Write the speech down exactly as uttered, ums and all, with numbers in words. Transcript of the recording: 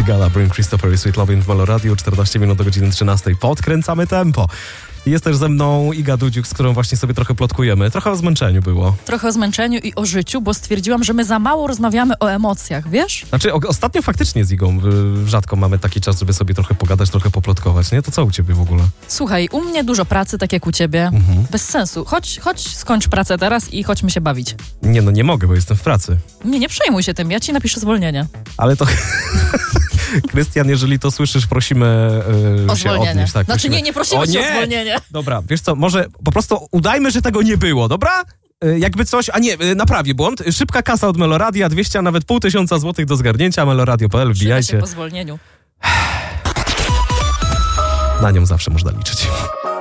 Sigala, Bring Christopher i Sweet Lovin' w Melo Radio, czternaście minut do godziny trzynastej. Podkręcamy tempo. Jest też ze mną Iga Dudziuk, z którą właśnie sobie trochę plotkujemy. Trochę o zmęczeniu było. Trochę o zmęczeniu i o życiu, bo stwierdziłam, że my za mało rozmawiamy o emocjach, wiesz? Znaczy, o, ostatnio faktycznie z Igą y, rzadko mamy taki czas, żeby sobie trochę pogadać, trochę poplotkować, nie? To co u ciebie w ogóle? Słuchaj, u mnie dużo pracy, tak jak u ciebie. Mhm. Bez sensu. Chodź, chodź, skończ pracę teraz i chodźmy się bawić. Nie, no nie mogę, bo jestem w pracy. Nie, nie przejmuj się tym, ja ci napiszę zwolnienie. Ale to... Krystian, jeżeli to słyszysz, prosimy yy, O się zwolnienie. odnieść. Tak, znaczy prosimy. nie, nie prosimy o, cię nie! o zwolnienie. Dobra, wiesz co, może po prostu udajmy, że tego nie było, dobra? Yy, jakby coś, a nie, yy, naprawię błąd. Szybka kasa od Meloradia, dwieście, a nawet pół tysiąca złotych do zgarnięcia, meloradio kropka p l, Przyda wbijajcie. się po zwolnieniu. Na nią zawsze można liczyć.